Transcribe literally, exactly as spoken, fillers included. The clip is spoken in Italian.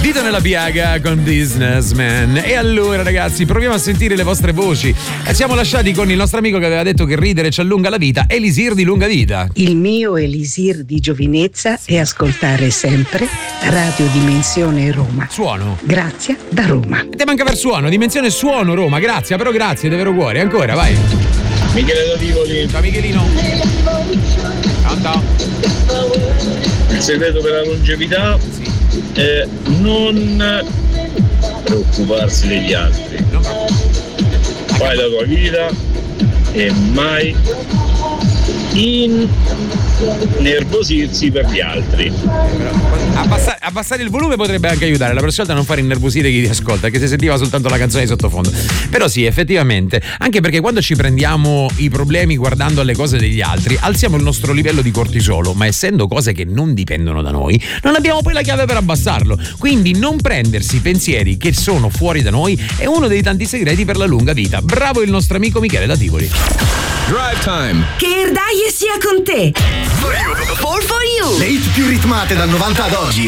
Dito nella piaga con Businessman. E allora ragazzi, proviamo a sentire le vostre voci. E siamo lasciati con il nostro amico che aveva detto che ridere ci allunga la vita, Elisir di Lunga Vita. Il mio Elisir di giovinezza è ascoltare sempre Radio Dimensione Roma. Suono. Grazie da Roma. E te manca per suono, Dimensione Suono Roma. Grazie, però grazie, di vero cuore. Ancora, vai. Michele da Tivoli. Ciao Michelino. Canta. Il segreto per la longevità sì. è non preoccuparsi degli altri. No. Fai la tua vita e mai innervosirsi per gli altri. Abbassare, abbassare il volume potrebbe anche aiutare la prossima volta a non far innervosire chi ti ascolta, che si sentiva soltanto la canzone di sottofondo. Però sì, effettivamente, anche perché quando ci prendiamo i problemi guardando alle cose degli altri, alziamo il nostro livello di cortisolo, ma essendo cose che non dipendono da noi, non abbiamo poi la chiave per abbassarlo. Quindi non prendersi pensieri che sono fuori da noi è uno dei tanti segreti per la lunga vita. Bravo il nostro amico Michele da Tivoli. Drive Time. Che Erdaie sia con te. For you. For, for you. Le hit più ritmate dal novanta ad oggi.